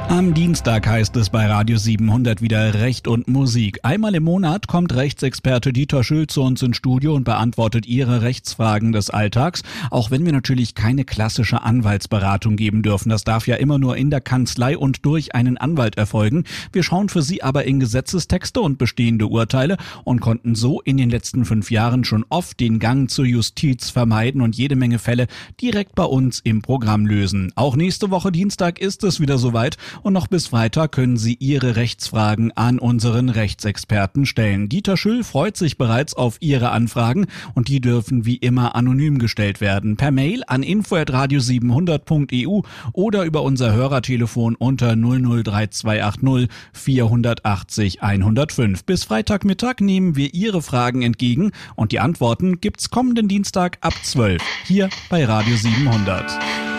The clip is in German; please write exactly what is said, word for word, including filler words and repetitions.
Am Dienstag heißt es bei Radio siebenhundert wieder Recht und Musik. Einmal im Monat kommt Rechtsexperte Dieter Schül zu uns ins Studio und beantwortet Ihre Rechtsfragen des Alltags. Auch wenn wir natürlich keine klassische Anwaltsberatung geben dürfen. Das darf ja immer nur in der Kanzlei und durch einen Anwalt erfolgen. Wir schauen für Sie aber in Gesetzestexte und bestehende Urteile und konnten so in den letzten fünf Jahren schon oft den Gang zur Justiz vermeiden und jede Menge Fälle direkt bei uns im Programm lösen. Auch nächste Woche Dienstag ist es wieder soweit. Und noch bis Freitag können Sie Ihre Rechtsfragen an unseren Rechtsexperten stellen. Dieter Schül freut sich bereits auf Ihre Anfragen und die dürfen wie immer anonym gestellt werden. Per Mail an info at radio siebenhundert punkt e u oder über unser Hörertelefon unter null null drei zwei acht null vier acht null eins null fünf. Bis Freitagmittag nehmen wir Ihre Fragen entgegen und die Antworten gibt's kommenden Dienstag ab zwölf hier bei Radio siebenhundert.